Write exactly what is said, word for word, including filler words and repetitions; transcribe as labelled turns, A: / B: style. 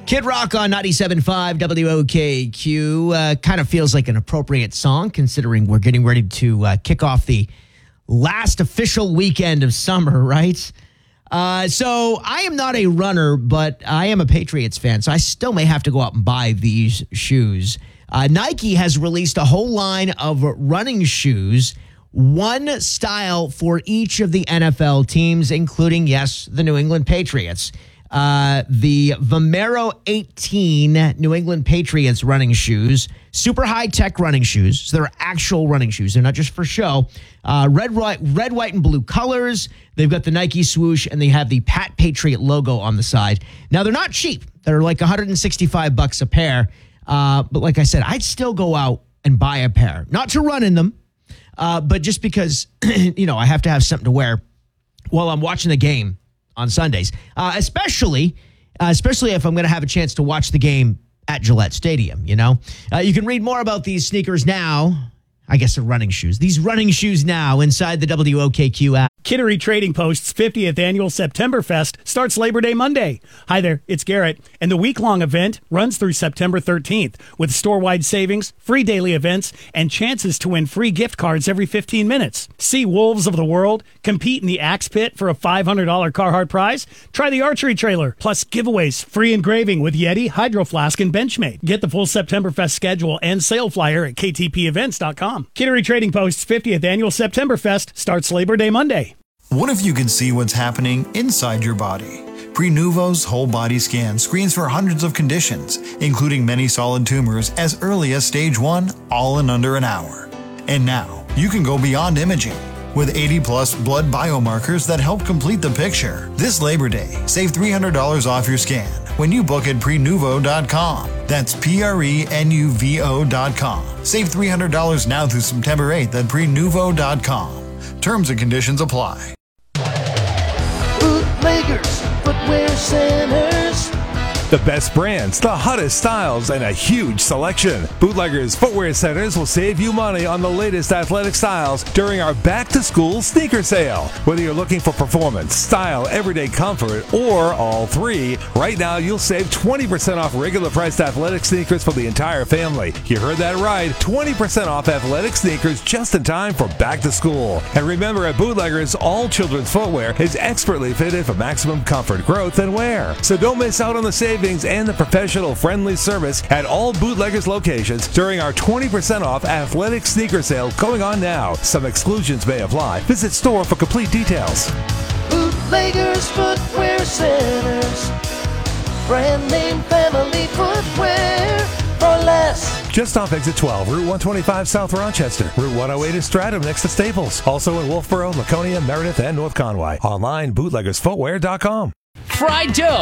A: Kid Rock on ninety-seven point five W O K Q. Uh, kind of feels like an appropriate song considering we're getting ready to uh, kick off the last official weekend of summer, right? Uh, so I am not a runner, but I am a Patriots fan, so I still may have to go out and buy these shoes. Uh, Nike has released a whole line of running shoes, one style for each of the N F L teams, including, yes, the New England Patriots. Uh, the Vomero eighteen New England Patriots running shoes, super high-tech running shoes. So they're actual running shoes. They're not just for show. Uh, red, white, red, white, and blue colors. They've got the Nike swoosh, and they have the Pat Patriot logo on the side. Now, they're not cheap. They're like one hundred sixty-five bucks a pair. Uh, but like I said, I'd still go out and buy a pair. Not to run in them, uh, but just because, you know, I have to have something to wear while I'm watching the game on Sundays, uh, especially, uh, especially if I'm going to have a chance to watch the game at Gillette Stadium, you know? Uh, you can read more about these sneakers now. I guess they're running shoes. These running shoes now inside the W O K Q app.
B: Kittery Trading Post's fiftieth annual September Fest starts Labor Day Monday. Hi there, it's Garrett, and the week-long event runs through September thirteenth with store-wide savings, free daily events, and chances to win free gift cards every fifteen minutes. See Wolves of the World, compete in the Axe Pit for a five hundred dollars Carhartt prize, try the archery trailer, plus giveaways, free engraving with Yeti, Hydro Flask, and Benchmade. Get the full September Fest schedule and sale flyer at K T P events dot com. Kittery Trading Post's fiftieth annual September Fest starts Labor Day Monday.
C: What if you could see what's happening inside your body? Prenuvo's whole body scan screens for hundreds of conditions, including many solid tumors as early as stage one, all in under an hour. And now, you can go beyond imaging. With eighty plus blood biomarkers that help complete the picture. This Labor Day, save three hundred dollars off your scan when you book at prenuvo dot com. That's P R E N U V O dot com. Save three hundred dollars now through September eighth at prenuvo dot com. Terms and conditions apply.
D: Bootleggers, footwear centers.
E: The best brands, the hottest styles, and a huge selection. Bootleggers Footwear Centers will save you money on the latest athletic styles during our back-to-school sneaker sale. Whether you're looking for performance, style, everyday comfort, or all three, right now you'll save twenty percent off regular priced athletic sneakers for the entire family. You heard that right, twenty percent off athletic sneakers just in time for back to school. And remember, at Bootleggers, all children's footwear is expertly fitted for maximum comfort, growth, and wear. So don't miss out on the savings and the professional-friendly service at all Bootleggers locations during our twenty percent off athletic sneaker sale going on now. Some exclusions may apply. Visit store for complete details.
D: Bootleggers Footwear Centers. Brand name family footwear for less.
E: Just off exit twelve, Route one twenty-five South Rochester. Route one oh eight is Stratham next to Staples. Also in Wolfboro, Laconia, Meredith, and North Conway. Online, bootleggers footwear dot com.
F: Fried dough.